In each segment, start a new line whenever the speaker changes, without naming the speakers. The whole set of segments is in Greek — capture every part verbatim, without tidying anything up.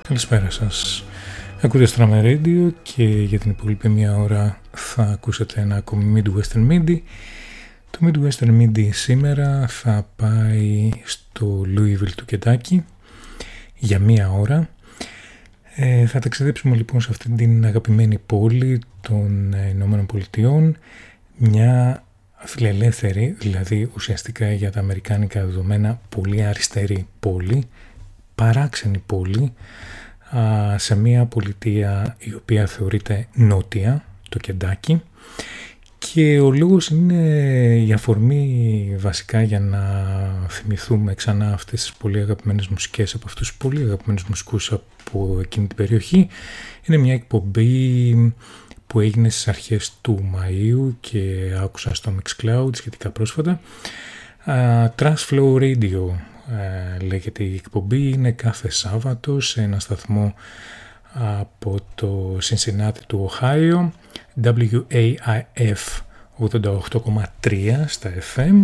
Καλησπέρα σας. Ακούτε Strammer Radio και για την υπόλοιπη μία ώρα θα ακούσετε ένα ακόμη Midwestern Midi. Το Midwestern Midi σήμερα θα πάει στο Louisville του Κεντάκι για μία ώρα. Ε, θα ταξιδέψουμε λοιπόν σε αυτήν την αγαπημένη πόλη των Ηνωμένων Πολιτειών, μια φιλελεύθερη, δηλαδή ουσιαστικά για τα αμερικάνικα δεδομένα πολύ αριστερή πόλη, παράξενη πόλη, α, σε μια πολιτεία η οποία θεωρείται νότια, το Κεντάκι, και ο λόγος είναι η αφορμή βασικά για να θυμηθούμε ξανά αυτές τις πολύ αγαπημένες μουσικές από αυτούς τους πολύ αγαπημένους μουσικούς από εκείνη την περιοχή. Είναι μια εκπομπή που έγινε στις αρχές του Μαΐου και άκουσα στο Mixcloud σχετικά πρόσφατα. Uh, Trash Flow Radio uh, λέγεται η εκπομπή, είναι κάθε Σάββατο σε ένα σταθμό από το Cincinnati του Οχάιο, ντάμπλιου έι άι εφ ογδόντα οκτώ κόμμα τρία στα εφ εμ,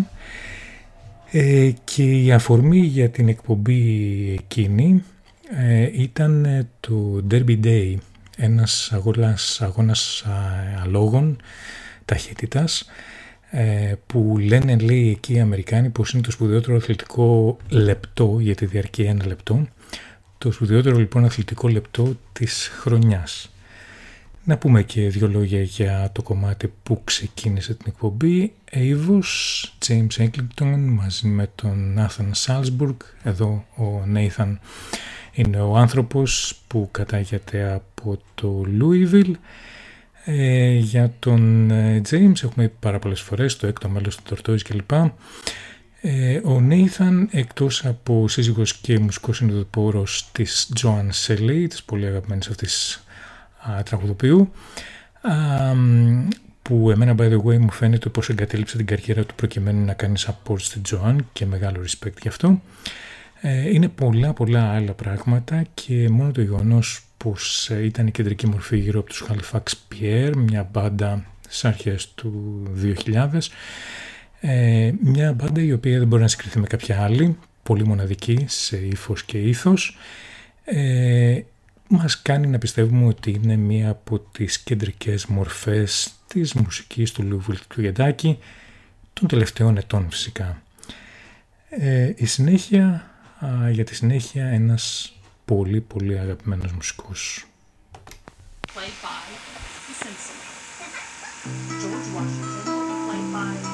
ε, και η αφορμή για την εκπομπή εκείνη ε, ήταν το Derby Day, ένας αγώνας, αγώνας αλόγων ταχύτητας, ε, που λένε, λέει εκεί οι Αμερικάνοι, πως είναι το σπουδαιότερο αθλητικό λεπτό, γιατί διαρκεί ένα λεπτό, το σπουδαιότερο λοιπόν αθλητικό λεπτό της χρονιάς. Να πούμε και δύο λόγια για το κομμάτι που ξεκίνησε την εκπομπή. Avo's, James Ecklington μαζί με τον Nathan Salzburg. Εδώ ο Nathan είναι ο άνθρωπος που κατάγεται από το Louisville. Ε, για τον James έχουμε πει πάρα πολλές φορές, το έκτο μέλος του Tortoise κλπ. Ε, ο Nathan, εκτός από σύζυγος και μουσικός συνοδοιπόρος της Joan Shelley, της πολύ αγαπημένης αυτής α, τραγουδοποιού, α, που εμένα by the way μου φαίνεται πως εγκατέλειψε την καριέρα του προκειμένου να κάνει support στη Joan, και μεγάλο respect γι' αυτό. Ε, είναι πολλά πολλά άλλα πράγματα, και μόνο το γεγονός πως ήταν η κεντρική μορφή γύρω από τους Halifax Pierre, μια μπάντα στις αρχές του δύο χιλιάδες, ε, μια μπάντα η οποία δεν μπορεί να συγκριθεί με κάποια άλλη, πολύ μοναδική σε ύφος και ήθος, ε, μας κάνει να πιστεύουμε ότι είναι μία από τις κεντρικές μορφές της μουσικής του Louisville του Κεντάκι των τελευταίων ετών φυσικά. Ε, η συνέχεια, α, για τη συνέχεια ένας πολύ πολύ αγαπημένος μουσικός.
Played by the Simpsons. George Washington, played by